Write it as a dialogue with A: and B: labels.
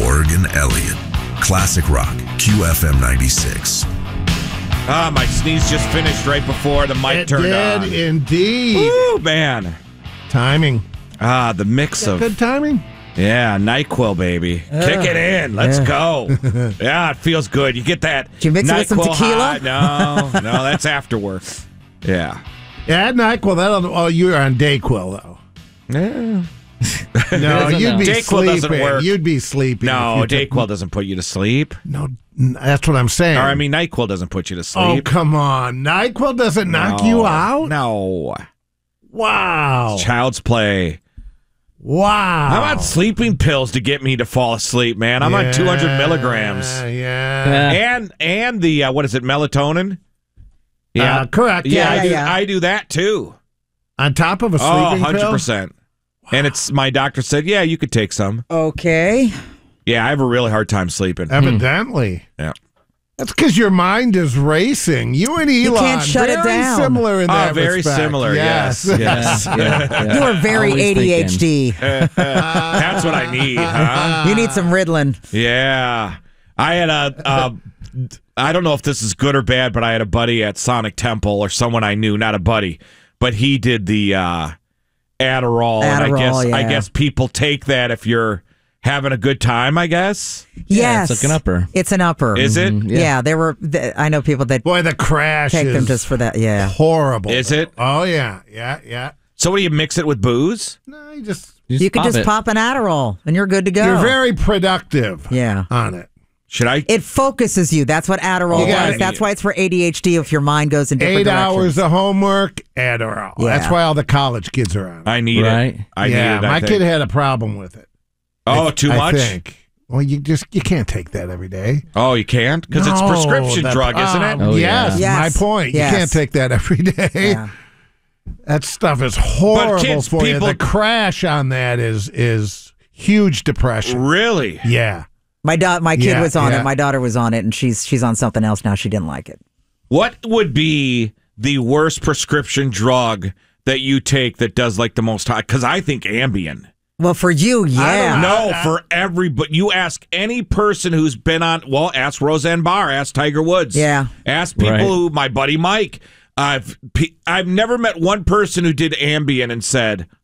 A: Borg and Elliott. Classic Rock, QFM 96.
B: My sneeze just finished right before the mic turned on.
C: It did indeed.
B: Woo, man.
C: Timing.
B: The mix of...
C: Good timing.
B: Yeah, NyQuil, baby. Kick it in. Let's go. Yeah, it feels good. You get that
D: Did you mix it with some
B: NyQuil
D: tequila?
B: high. No, that's after work. Yeah.
C: Yeah, NyQuil. You're on Dayquil, though.
B: Yeah.
C: No, you'd be
B: Dayquil doesn't
C: sleeping.
B: work.
C: You'd be sleeping.
B: No, Dayquil doesn't put you to sleep.
C: No, that's what I'm saying.
B: Or, I mean, NyQuil doesn't put you to sleep.
C: Oh, come on. NyQuil doesn't knock you out?
B: No.
C: Wow.
B: Child's play.
C: Wow.
B: I'm on sleeping pills to get me to fall asleep, man. I'm on 200 milligrams.
C: Yeah.
B: And the, what is it, melatonin? Yeah.
C: Correct.
D: Yeah.
B: I do that, too.
C: On top of a sleeping
B: 100%. And my doctor said, yeah, you could take some.
D: Okay.
B: Yeah, I have a really hard time sleeping.
C: Evidently.
B: Yeah.
C: That's because your mind is racing. You and Elon,
D: You can't shut it
C: very
D: down.
C: similar in that
B: very
C: respect.
B: similar, yes.
D: You are very
E: Always
D: ADHD.
B: That's what I need, huh?
D: You need some Ritalin.
B: Yeah. I had I don't know if this is good or bad, but I had a buddy at Sonic Temple, or someone I knew, not a buddy, but he did the Adderall, and I guess people take that if you're having a good time, I guess.
D: Yes.
E: It's like an upper.
D: It's an upper.
B: Is it?
D: Yeah, I know people that
C: Boy, the crash
D: take
C: is
D: them just for that. Yeah.
C: horrible.
B: Is it?
C: Oh, yeah.
B: So what do you mix it with booze?
C: No, you just...
D: You could just pop an Adderall and you're good to go.
C: You're very productive on it.
B: Should I?
D: It focuses you. That's what Adderall does. That's why it's for ADHD if your mind goes in different
C: 8
D: directions.
C: hours of homework, Adderall.
D: Yeah.
C: That's why all the college kids are on it.
B: I need it. I need it.
C: My kid had a problem with it.
B: Oh, too much?
C: I think. Well, you can't take that every day.
B: Oh, you can't? Because it's a prescription drug, isn't it?
E: Oh,
C: yes,
D: yeah.
C: my point.
D: Yes.
C: You can't take that every day.
D: Yeah.
C: That stuff is horrible for you. The crash on that is huge depression.
B: Really?
C: Yeah.
D: My kid was on it. My daughter was on it, and she's on something else now. She didn't like it.
B: What would be the worst prescription drug that you take that does like the most high? Because I think Ambien.
D: Well, for you, yeah.
B: No, for everybody. You ask any person who's been on, ask Roseanne Barr, ask Tiger Woods.
D: Yeah.
B: Ask people who, my buddy Mike. I've never met one person who did Ambien and said,